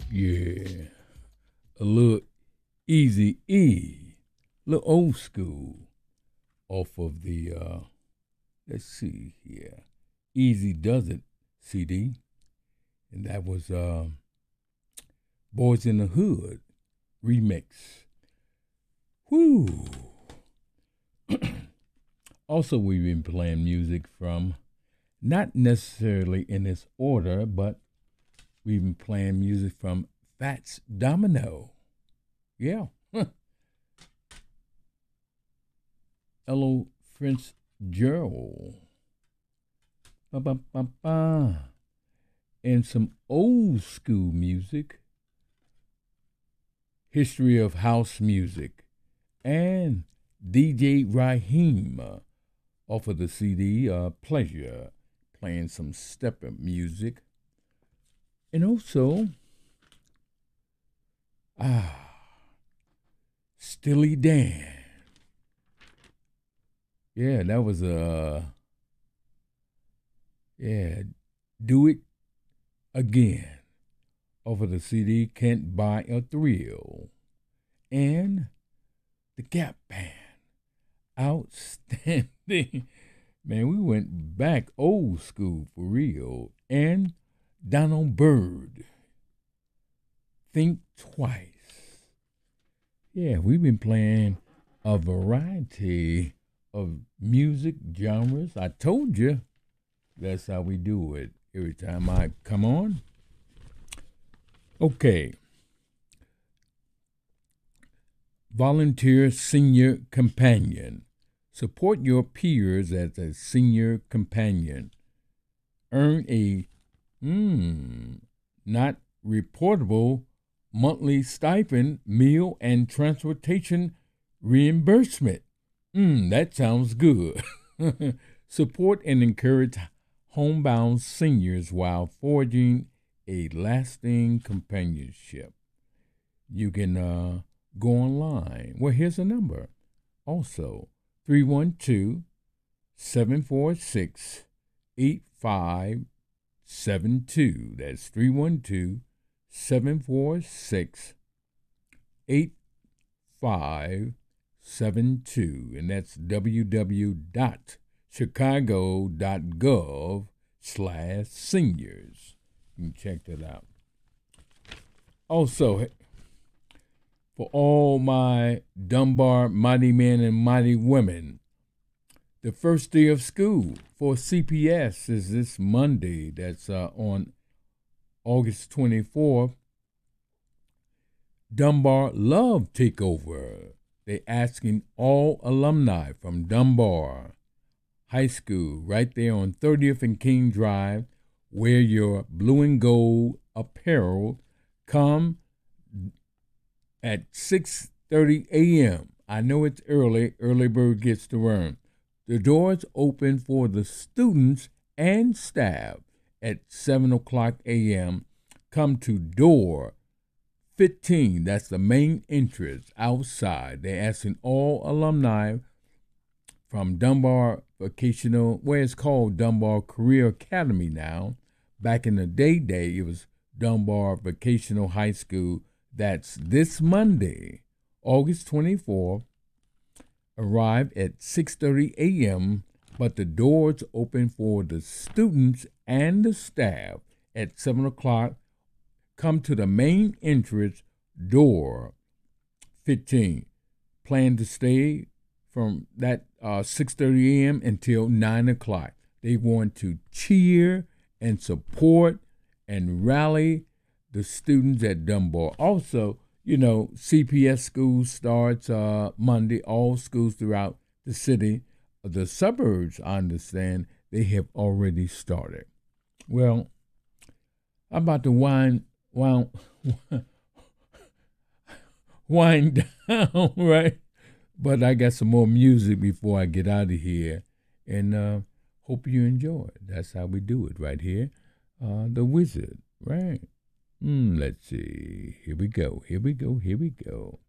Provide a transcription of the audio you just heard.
Yeah, a little Easy E, little old school off of the let's see here, Easy Does It CD, and that was Boys in the Hood remix. Whoo! Also, we've been playing music from not necessarily in this order, but we've been playing music from Fats Domino. Yeah. Hello, French Gerald. Ba-ba-ba-ba. And some old school music, history of house music, and DJ Raheem off of the CD Pleasure, playing some stepper music. And also, Stilly Dan. Yeah, that was Do It Again off of the CD Can't Buy a Thrill. And the Gap Band. Outstanding. Man, we went back old school for real. And Donald Byrd. Think Twice. Yeah, we've been playing a variety of music genres. I told you that's how we do it every time I come on. Okay. Volunteer Senior Companion. Support your peers as a senior companion. Earn a not reportable monthly stipend, meal, and transportation reimbursement. That sounds good. Support and encourage homebound seniors while forging a lasting companionship. You can go online. Well, here's a number. Also, 312-746-8572. That's 312-746-8572. And that's www.chicago.gov/seniors. You can check that out. Also, for all my Dunbar mighty men and mighty women, the first day of school for CPS is this Monday. That's on August 24th. Dunbar Love Takeover. They're asking all alumni from Dunbar High School right there on 30th and King Drive, wear your blue and gold apparel. Come at 6:30 a.m. I know it's early. Early bird gets the worm. The doors open for the students and staff at 7 o'clock a.m. Come to door 15. That's the main entrance outside. They're asking all alumni from Dunbar Vocational, where it's called Dunbar Career Academy now. Back in the day, it was Dunbar Vocational High School. That's this Monday, August 24th. Arrive at 6:30 a.m., but the doors open for the students and the staff at 7 o'clock. Come to the main entrance, door 15. Plan to stay from that 6:30 a.m. until 9 o'clock. They want to cheer and support and rally the students at Dunbar. Also, CPS school starts Monday. All schools throughout the city. The suburbs, I understand, they have already started. Well, I'm about to wind down, right? But I got some more music before I get out of here. And hope you enjoy it. That's how we do it right here. The Wizard, right? Let's see. Here we go.